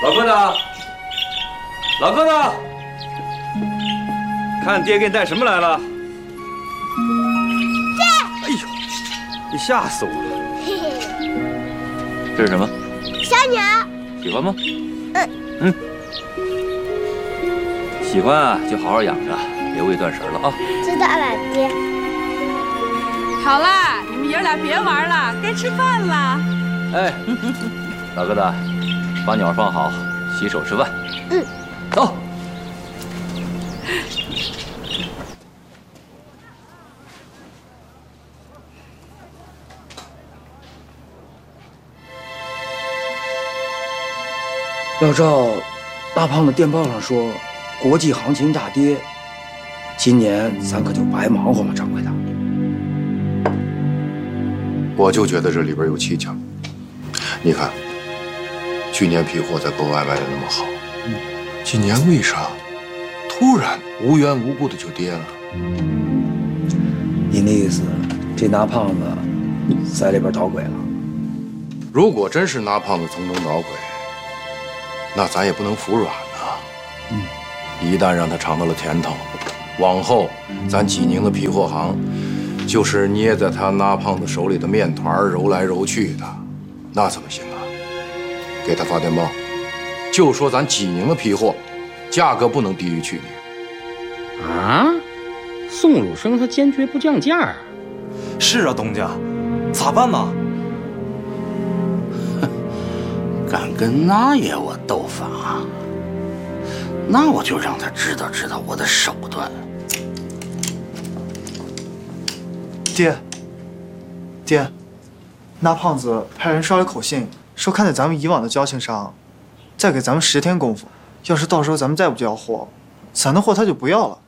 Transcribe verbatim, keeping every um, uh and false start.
老疙瘩，老疙瘩，看爹给你带什么来了？ 这。 哎呦，你吓死我了！ 嘿嘿。 这是什么？ 小鸟。 喜欢吗？ 嗯。 嗯。喜欢啊，就好好养着，别喂断食了啊。 知道了，爹。 好啦，你们爷俩别玩了，该吃饭了。 哎，老疙瘩，把鸟放好，洗手吃饭。 嗯。 走。 要照大胖子电报上说，国际行情大跌，今年咱可就白忙活了，掌柜的。 我就觉得这里边有蹊跷。你看，去年皮货在国外卖的那么好，嗯，今年为啥突然无缘无故的就跌了？ 你那意思，这拿胖子在里边捣鬼了？ 如果真是拿胖子从中捣鬼，那咱也不能服软啊！嗯，一旦让他尝到了甜头，往后咱济宁的皮货行就是捏在他拿胖子手里的面团揉来揉去的，那怎么行啊？给他发电报，就说咱济宁的皮货价格不能低于去年。 啊？宋汝生他坚决不降价。 是啊，东家，咋办呢？ 敢跟那爷我斗法，那我就让他知道知道我的手段。 爹，爹，那胖子派人捎来口信，说看在咱们以往的交情上，再给咱们十天功夫，要是到时候咱们再不交货，咱的货他就不要了。